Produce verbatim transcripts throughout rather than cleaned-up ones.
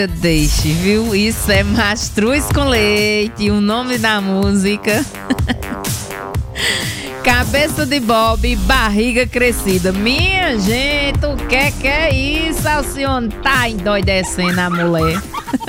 Deixe, viu? Isso é Mastruz com Leite, o nome da música. Cabeça de Bob, barriga crescida. Minha gente, o que que é isso? Alcione tá endoidecendo a mulher.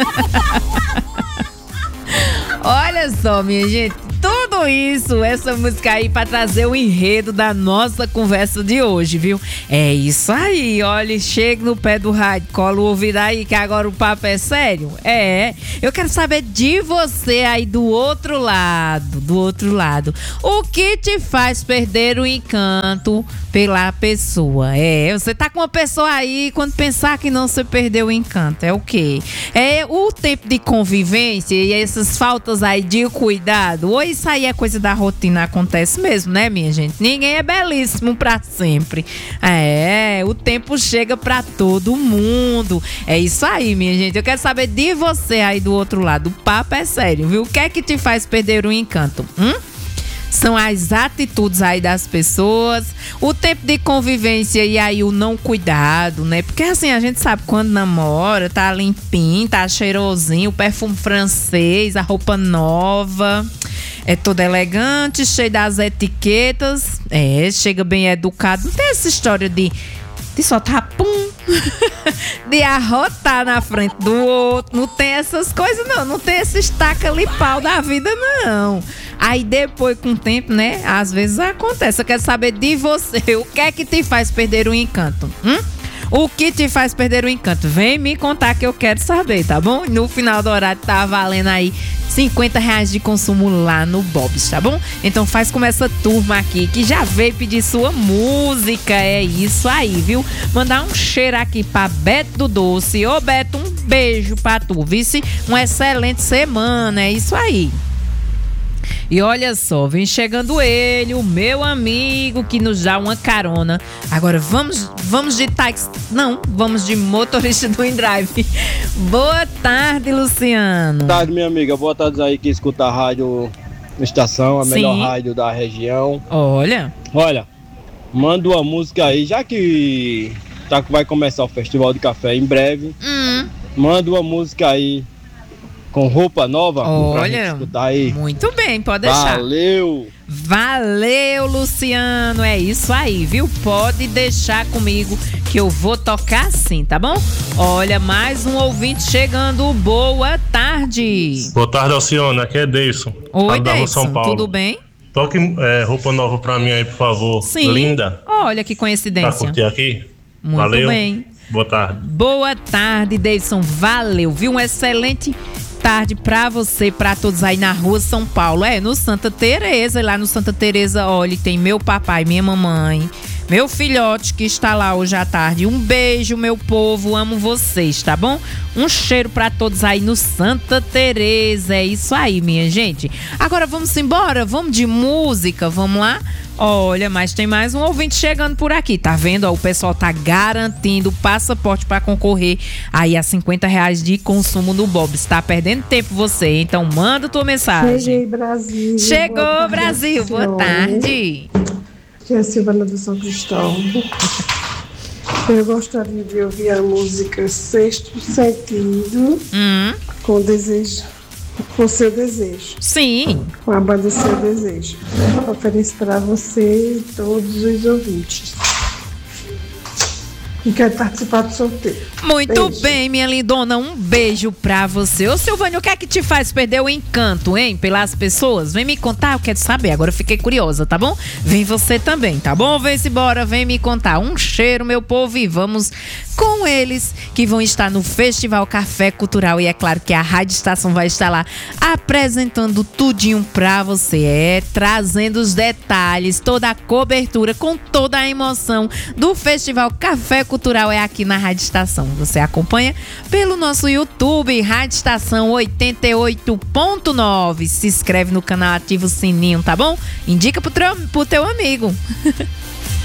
Olha só, minha gente, tudo isso, essa música aí pra trazer o enredo da nossa conversa de hoje, viu? É isso aí, olha, chega no pé do rádio, cola o ouvido aí que agora o papo é sério. É, eu quero saber de você aí do outro lado, do outro lado. O que te faz perder o encanto pela pessoa? É, você tá com uma pessoa aí, quando pensar que não, você perdeu o encanto, é o quê? É o tempo de convivência e essas faltas aí de cuidado, ou isso aí é coisa da rotina, acontece mesmo, né, minha gente? Ninguém é belíssimo pra sempre. É, o tempo chega pra todo mundo. É isso aí, minha gente. Eu quero saber de você aí do outro lado. O papo é sério, viu? O que é que te faz perder o encanto? Hum? São as atitudes aí das pessoas, o tempo de convivência e aí o não cuidado, né? Porque assim, a gente sabe quando namora, tá limpinho, tá cheirosinho, o perfume francês, a roupa nova, é todo elegante, cheio das etiquetas, é, chega bem educado. Não tem essa história de, de soltar pum, de arrotar na frente do outro, não tem essas coisas não, não tem esse estaca-lipau da vida não. Aí depois, com o tempo, né, às vezes acontece. Eu quero saber de você, o que é que te faz perder o encanto? Hum? O que te faz perder o encanto? Vem me contar que eu quero saber, tá bom? No final do horário tá valendo aí cinquenta reais de consumo lá no Bob's, tá bom? Então faz como essa turma aqui que já veio pedir sua música. É isso aí, viu? Mandar um cheiro aqui pra Beto do Doce. Ô Beto, um beijo pra tu, vice. Uma excelente semana, é isso aí. E olha só, vem chegando ele, o meu amigo que nos dá uma carona. Agora vamos, vamos de táxi, não, vamos de motorista do InDrive. Boa tarde, Luciano. Boa tarde, minha amiga. Boa tarde aí que escuta a rádio Estação, a Sim. melhor rádio da região. Olha. Olha, manda uma música aí, já que tá, vai começar o Festival de Café em breve. Hum. Manda uma música aí com roupa nova. Olha, pra gente escutar aí. Muito bem, pode deixar. Valeu! Valeu, Luciano, é isso aí, viu? Pode deixar comigo que eu vou tocar sim, tá bom? Olha, mais um ouvinte chegando, boa tarde. Boa tarde, Alcione, aqui é Deison. Oi, Deison, São Paulo. Tudo bem? Toque é, roupa nova pra mim aí, por favor. Sim. Linda. Olha que coincidência. Pra curtir aqui? Muito Valeu. bem. Boa tarde. Boa tarde, Deison, valeu, viu? Um excelente tarde pra você, pra todos aí na rua São Paulo, é, no Santa Teresa, lá no Santa Teresa, olha, tem meu papai, minha mamãe, meu filhote que está lá hoje à tarde. Um beijo, meu povo, amo vocês, tá bom? Um cheiro pra todos aí no Santa Teresa, é isso aí, minha gente. Agora vamos embora, vamos de música, vamos lá? Olha, mas tem mais um ouvinte chegando por aqui, tá vendo? Ó, o pessoal tá garantindo passaporte pra concorrer aí a cinquenta reais de consumo no Bob's. Tá perdendo tempo você, então manda tua mensagem. Cheguei, Brasil. Chegou, Boa tarde, Brasil. Boa tarde. Aqui é a Silvana do São Cristóvão. Eu gostaria de ouvir a música Sexto Sentido Hum. com desejo. Com Seu Desejo. Sim. Com a banda Seu Desejo. Ofereço para você e todos os ouvintes. E quero participar do sorteio. Muito Beijo. bem, minha lindona, um beijo pra você. Ô, Silvânia, o que é que te faz perder o encanto, hein? Pelas pessoas? Vem me contar, eu quero saber. Agora eu fiquei curiosa, tá bom? Vem você também, tá bom? Vem-se embora, vem me contar. Um cheiro, meu povo, e vamos com eles que vão estar no Festival Café Cultural. E é claro que a Rádio Estação vai estar lá apresentando tudinho pra você. É, trazendo os detalhes, toda a cobertura, com toda a emoção do Festival Café Cultural. É aqui na Rádio Estação. Você acompanha pelo nosso YouTube, Rádio Estação oitenta e oito ponto nove. Se inscreve no canal, ativa o sininho, tá bom? Indica pro teu, pro teu amigo.